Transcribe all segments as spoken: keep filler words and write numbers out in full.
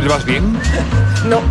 ¿Silbas bien? No.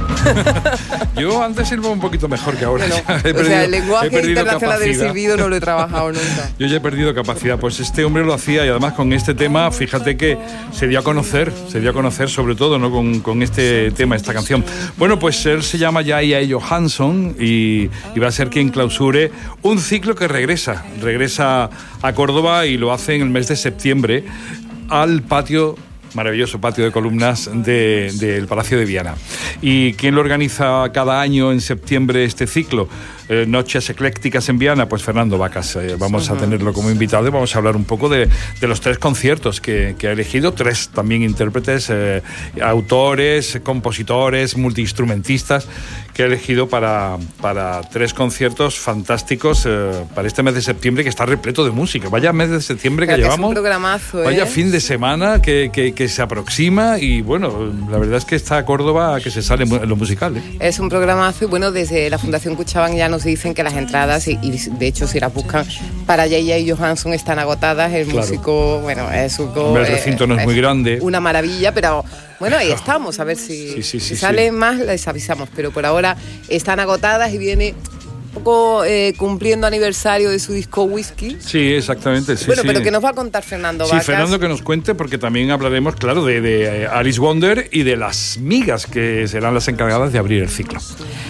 Yo antes silbaba un poquito mejor que ahora. No, no. He o perdido, sea, el lenguaje internacional del capacidad. silbido no lo he trabajado nunca. Yo ya he perdido capacidad. Pues este hombre lo hacía y además con este tema, fíjate que se dio a conocer, se dio a conocer sobre todo, ¿no? con, con este tema, esta canción. Bueno, pues él se llama Jaya Johansson y, y va a ser quien clausure un ciclo que regresa, regresa a Córdoba y lo hace en el mes de septiembre al patio, maravilloso patio de columnas de, del Palacio de Viana. ¿Y quién lo organiza cada año en septiembre este ciclo? Eh, Noches Eclécticas en Viana, pues Fernando Vacas. Eh, vamos uh-huh. a tenerlo como invitado y vamos a hablar un poco de, de los tres conciertos que, que ha elegido, tres también intérpretes, eh, autores, compositores, multiinstrumentistas, que ha elegido para, para tres conciertos fantásticos eh, para este mes de septiembre, que está repleto de música. Vaya mes de septiembre que, que llevamos. Es un programazo, Vaya ¿eh? fin de semana que, que, que se aproxima y bueno, la verdad es que está Córdoba que se sale en lo musical, ¿eh? Es un programazo y bueno, desde la Fundación Cuchabank ya nos dicen que las entradas, y, y de hecho si las buscan, para Jaya Johansson están agotadas. El claro. músico, bueno, es un... El recinto eh, no es, es muy grande. Una maravilla, pero... Bueno, ahí estamos, a ver si, sí, sí, sí, si salen sí. más, les avisamos, pero por ahora están agotadas y viene un poco eh, cumpliendo aniversario de su disco Whisky. Sí, exactamente. Sí, bueno, sí. pero que nos va a contar Fernando Vacas. Sí, Fernando que nos cuente, porque también hablaremos, claro, de, de Alice Wonder y de las migas, que serán las encargadas de abrir el ciclo.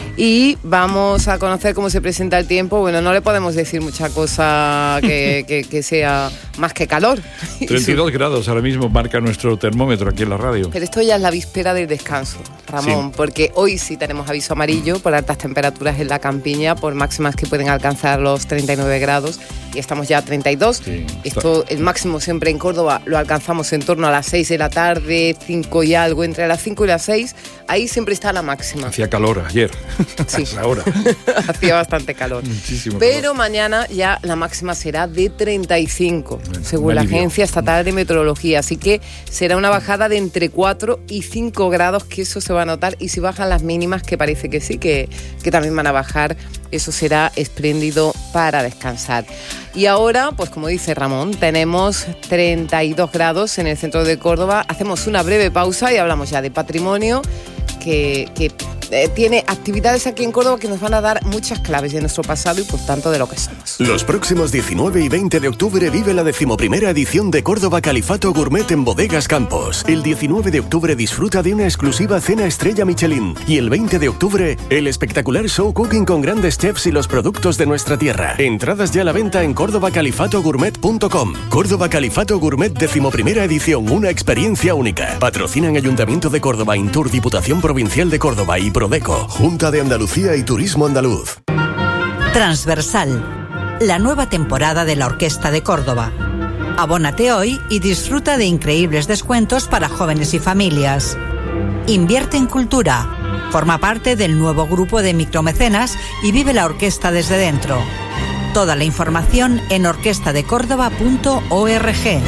Y vamos a conocer cómo se presenta el tiempo. Bueno, no le podemos decir mucha cosa que, que, que sea más que calor. treinta y dos grados ahora mismo marca nuestro termómetro aquí en la radio. Pero esto ya es la víspera del descanso, Ramón, sí. porque hoy sí tenemos aviso amarillo por altas temperaturas en la campiña, por máximas que pueden alcanzar los treinta y nueve grados, y estamos ya a treinta y dos. Sí, esto, el máximo siempre en Córdoba lo alcanzamos en torno a las seis de la tarde, cinco y algo, entre las cinco y las seis, ahí siempre está la máxima. Hacía calor ayer. Sí, ahora. Hacía bastante calor. Muchísimo Pero calor. Mañana ya la máxima será de treinta y cinco, bueno, según la Agencia Estatal de Meteorología. Así que será una bajada de entre cuatro y cinco grados, que eso se va a notar. Y si bajan las mínimas, que parece que sí, que, que también van a bajar, eso será espléndido para descansar. Y ahora, pues como dice Ramón, tenemos treinta y dos grados en el centro de Córdoba. Hacemos una breve pausa y hablamos ya de patrimonio, que, que eh, tiene actividades aquí en Córdoba que nos van a dar muchas claves de nuestro pasado y por tanto de lo que somos. Los próximos diecinueve y veinte de octubre vive la decimoprimera edición de Córdoba Califato Gourmet en Bodegas Campos. El diecinueve de octubre disfruta de una exclusiva cena estrella Michelin y el veinte de octubre el espectacular show cooking con grandes chefs y los productos de nuestra tierra. Entradas ya a la venta en córdoba califato gourmet punto com. Córdoba Califato Gourmet decimoprimera edición, una experiencia única. Patrocinan Ayuntamiento de Córdoba, Intur, Diputación Provincial de Córdoba y Prodeco, Junta de Andalucía y Turismo Andaluz. Transversal, la nueva temporada de la Orquesta de Córdoba. Abónate hoy y disfruta de increíbles descuentos para jóvenes y familias. Invierte en cultura, forma parte del nuevo grupo de micromecenas y vive la orquesta desde dentro. Toda la información en orquesta de córdoba punto org.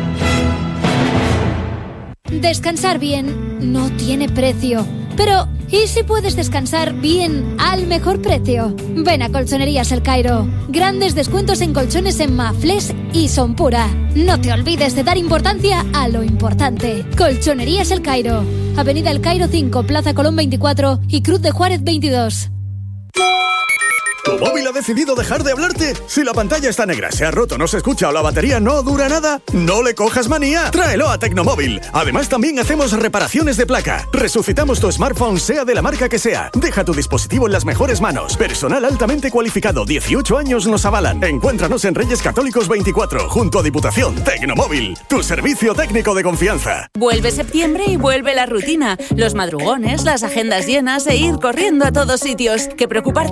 Descansar bien no tiene precio. Pero, ¿y si puedes descansar bien al mejor precio? Ven a Colchonerías El Cairo. Grandes descuentos en colchones en Mafles y Son Pura. No te olvides de dar importancia a lo importante. Colchonerías El Cairo. Avenida El Cairo cinco, Plaza Colón veinticuatro y Cruz de Juárez veintidós. ¿Tu móvil ha decidido dejar de hablarte? Si la pantalla está negra, se ha roto, no se escucha o la batería no dura nada, no le cojas manía. Tráelo a Tecnomóvil. Además, también hacemos reparaciones de placa. Resucitamos tu smartphone, sea de la marca que sea. Deja tu dispositivo en las mejores manos. Personal altamente cualificado, dieciocho años nos avalan. Encuéntranos en Reyes Católicos veinticuatro, junto a Diputación. Tecnomóvil, tu servicio técnico de confianza. Vuelve septiembre y vuelve la rutina. Los madrugones, las agendas llenas e ir corriendo a todos sitios. Que preocuparte